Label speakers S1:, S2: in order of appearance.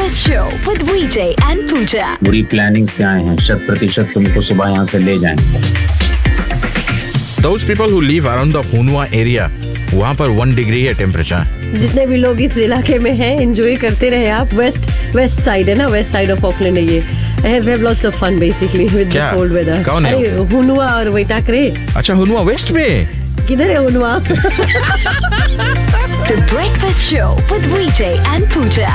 S1: Breakfast Show with VJ and Pooja.
S2: बुरी planning से आए हैं, 100% तुमको सुबह यहाँ से ले जाएंगे.
S3: Those people who live around the Hunua area, वहाँ पर 1 degree है टेम्परेचर.
S4: जितने भी लोग इस इलाके में हैं, एंजॉय करते रहे आप. वेस्ट साइड है ना, वेस्ट साइड ऑफ ऑकलैंड है ये. I have lots of fun basically with the cold weather.
S3: कौन है?
S4: अरे हुनुआ और वैटाकरे.
S3: अच्छा, हुनुआ वेस्ट में.
S4: किधर है हुनुआ?
S1: The Breakfast Show with VJ and Pooja.